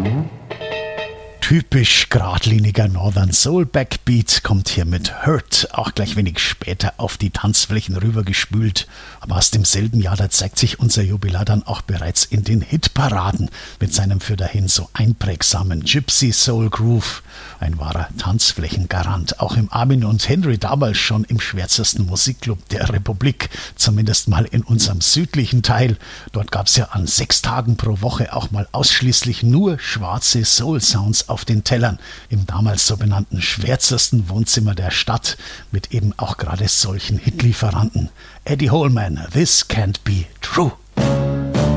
Typisch geradliniger Northern Soul Backbeat kommt hier mit Hurt auch gleich wenig später auf die Tanzflächen rübergespült. Aber aus demselben Jahr, da zeigt sich unser Jubilar dann auch bereits in den Hitparaden mit seinem für dahin so einprägsamen Gypsy Soul Groove. Ein wahrer Tanzflächengarant, auch im Armin und Henry damals schon im schwärzesten Musikclub der Republik, zumindest mal in unserem südlichen Teil. Dort gab es ja an 6 Tagen pro Woche auch mal ausschließlich nur schwarze Soul-Sounds auf den Tellern, im damals so benannten schwärzesten Wohnzimmer der Stadt, mit eben auch gerade solchen Hitlieferanten. Eddie Holman, This Can't Be True.